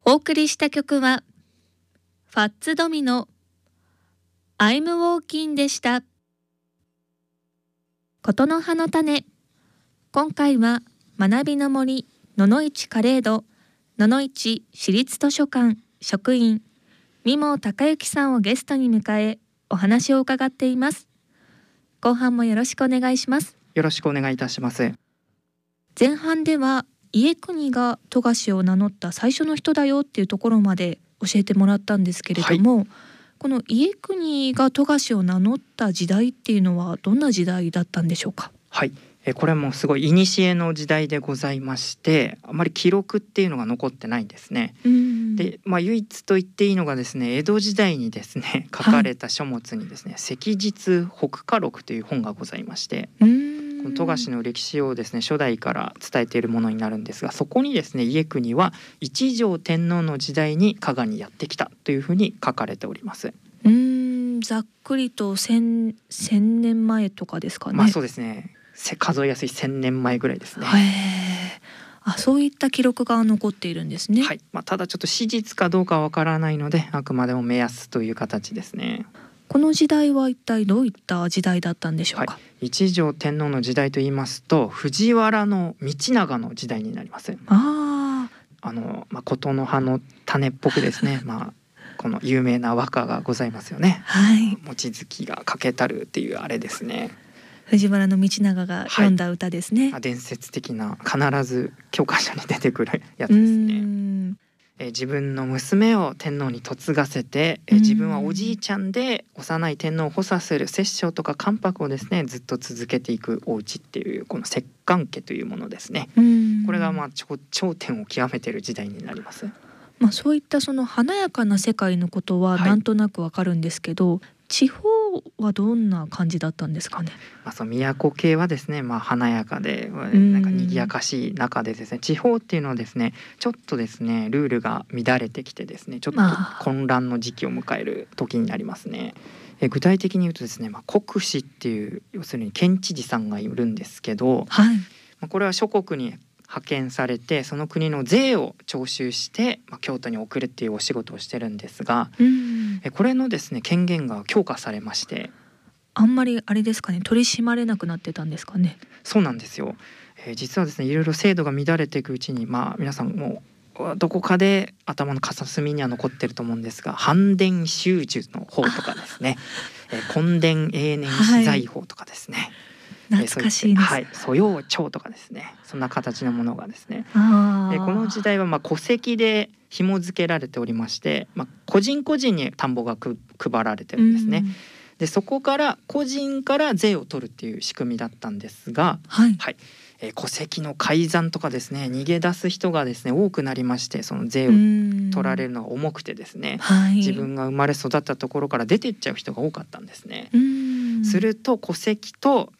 お送りした曲はファッツドミノ I'm Walking でした。ことの葉の種、今回は学びの森野々市カレード野々市市立図書館職員三毛孝之さんをゲストに迎えお話を伺っています。後半もよろしくお願いします。 よろしくお願いいたします。 前半では家国が富樫を名乗った最初の人だよっていうところまで教えてもらったんですけれども、この家国が富樫を名乗った時代っていうのはどんな時代だったんでしょうか。 はい、これもすごい古の時代でございまして、あまり記録っていうのが残ってないんですね。で、唯一と言っていいのがですね、江戸時代にですね書かれた書物にですね、赤日北華録という本がございまして、この富樫の歴史をですね初代から伝えているものになるんですが、そこにですね家国は一条天皇の時代に加賀にやってきたというふうに書かれております。 ざっくりと1000年前とかですかね。 そうですね、数えやすい1000年前ぐらいですね。 そういった記録が残っているんですね。 ただちょっと史実かどうかはわからないので、あくまでも目安という形ですね。 この時代は一体どういった時代だったんでしょうか。 一条天皇の時代と言いますと、藤原道長の時代になります。ことの葉の種っぽくですねこの有名な和歌がございますよね。望月がかけたるっていうあれですね。 藤原道長が読んだ歌ですね。 伝説的な、必ず教科書に出てくるやつですね。自分の娘を天皇に嫁がせて、自分はおじいちゃんで幼い天皇を補佐する摂政とか関白をですねずっと続けていくお家っていう、この摂関家というものですね。これが頂点を極めている時代になります。 そういったその華やかな世界のことはなんとなくわかるんですけど、地方はどんな感じだったんですかね。 都系はですね、華やかでなんか賑やかしい中でですね、地方っていうのはですねちょっとですねルールが乱れてきてですね、ちょっと混乱の時期を迎える時になりますね。具体的に言うとですね、国司っていう要するに県知事さんがいるんですけど、これは諸国に派遣されてその国の税を徴収して、京都に送るっていうお仕事をしてるんですが、これのですね権限が強化されまして、 あんまりあれですかね、取り締まれなくなってたんですかね。 そうなんですよ。実はですねいろいろ制度が乱れていくうちに、皆さんもどこかで頭の片隅には残ってると思うんですが、反伝習受の法とかですね墾田永年資材法とかですね、 懐かしいです。 素養帳とかですね、そんな形のものがですね、この時代は戸籍で紐付けられておりまして、個人個人に田んぼが配られてるんですね。でそこから個人から税を取るっていう仕組みだったんですが、戸籍の改ざんとかですね逃げ出す人がですね多くなりまして、その税を取られるのが重くてですね、自分が生まれ育ったところから出てっちゃう人が多かったんですね。すると戸籍と